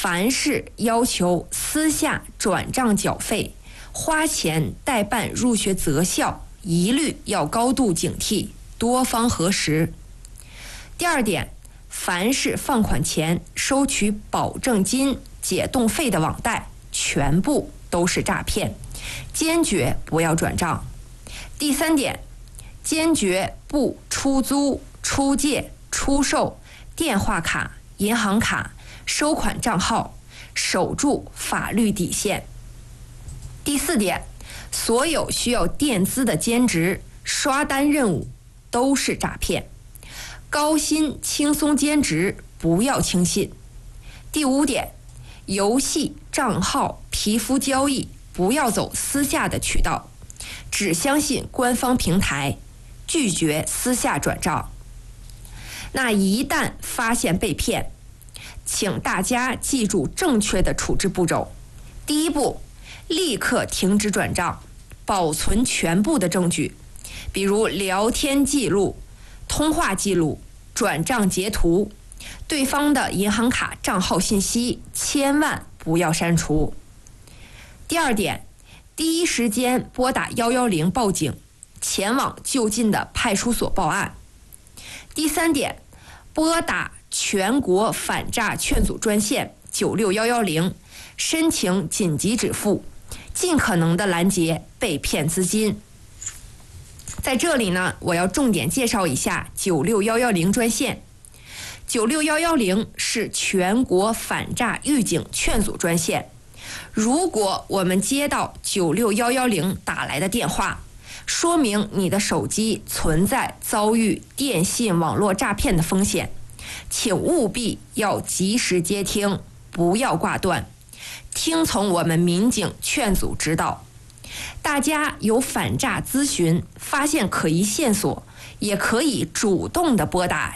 凡是要求私下转账缴费、花钱代办入学择校，一律要高度警惕，多方核实。第二点，凡是放款前收取保证金、解冻费的网贷，全部都是诈骗，坚决不要转账。第三点，坚决不出租、出借、出售电话卡、银行卡、收款账号，守住法律底线。第四点，所有需要垫资的兼职、刷单任务都是诈骗，高薪轻松兼职不要轻信。第五点，游戏账号、皮肤交易不要走私下的渠道，只相信官方平台，拒绝私下转账。那一旦发现被骗，请大家记住正确的处置步骤。第一步，立刻停止转账，保存全部的证据，比如聊天记录、通话记录、转账截图，对方的银行卡账号信息千万不要删除。第二点，第一时间拨打110报警，前往就近的派出所报案。第三点，拨打全国反诈劝阻专线96110，申请紧急止付，尽可能的拦截被骗资金。在这里呢，我要重点介绍一下96110专线。96110是全国反诈预警劝阻专线。如果我们接到96110打来的电话，说明你的手机存在遭遇电信网络诈骗的风险，请务必要及时接听，不要挂断，听从我们民警劝阻指导。大家有反诈咨询，发现可疑线索，也可以主动的拨打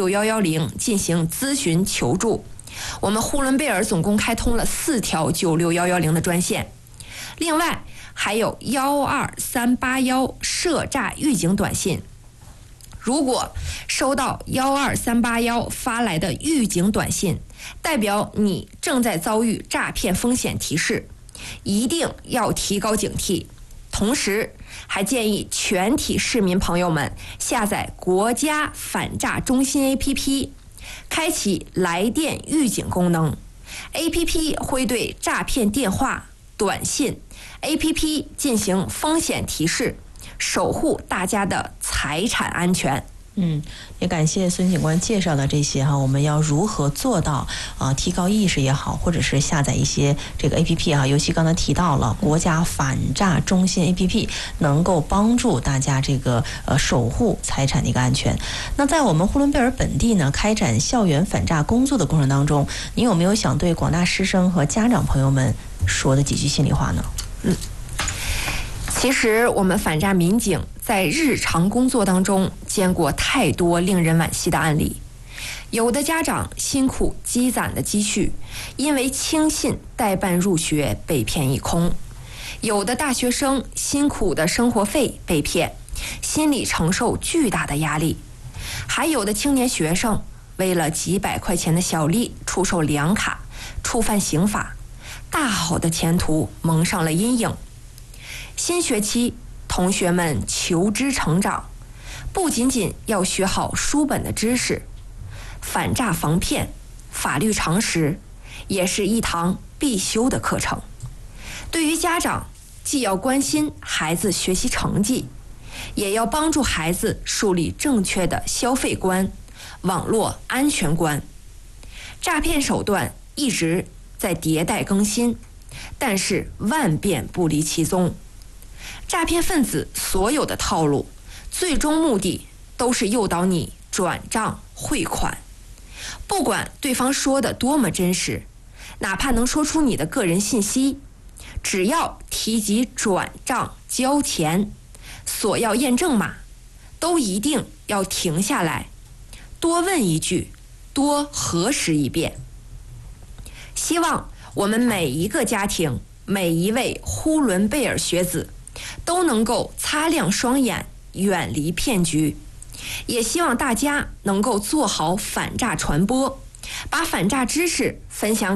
96110进行咨询求助。我们呼伦贝尔总共开通了4条96110的专线，另外还有12381涉诈预警短信。如果收到12381发来的预警短信，代表你正在遭遇诈骗风险提示，一定要提高警惕。同时还建议全体市民朋友们下载国家反诈中心 APP， 开启来电预警功能。 APP 会对诈骗电话、短信 APP 进行风险提示，守护大家的财产安全。 也感谢孙警官介绍的这些我们要如何做到提高意识也好，或者是下载一些这个 APP 尤其刚才提到了国家反诈中心 APP 能够帮助大家这个守护财产的一个安全。那在我们呼伦贝尔本地呢，开展校园反诈工作的过程当中，你有没有想对广大师生和家长朋友们说的几句心里话呢？ 其实我们反诈民警在日常工作当中见过太多令人惋惜的案例。有的家长辛苦积攒的积蓄，因为轻信代办入学被骗一空；有的大学生辛苦的生活费被骗，心里承受巨大的压力；还有的青年学生为了几百块钱的小利出售良卡，触犯刑法，大好的前途蒙上了阴影。新学期同学们求知成长，不仅仅要学好书本的知识，反诈防骗、法律常识也是一堂必修的课程。对于家长，既要关心孩子学习成绩，也要帮助孩子树立正确的消费观、网络安全观。诈骗手段一直在迭代更新，但是万变不离其宗。诈骗分子所有的套路，最终目的都是诱导你转账汇款。不管对方说的多么真实，哪怕能说出你的个人信息，只要提及转账交钱、索要验证码，都一定要停下来，多问一句，多核实一遍。希望我们每一个家庭，每一位呼伦贝尔学子都能够擦亮双眼，远离骗局。也希望大家能够做好反诈传播，把反诈知识分享